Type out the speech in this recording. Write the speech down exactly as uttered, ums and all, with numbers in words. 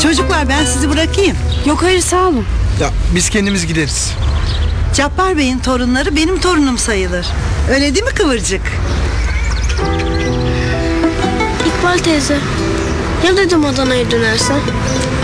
Çocuklar ben sizi bırakayım. Yok hayır sağ olun. Ya biz kendimiz gideriz. Cabbar Bey'in torunları benim torunum sayılır. Öyle değil mi Kıvırcık? İkbal teyze, ya dedim Adana'ya dönersen?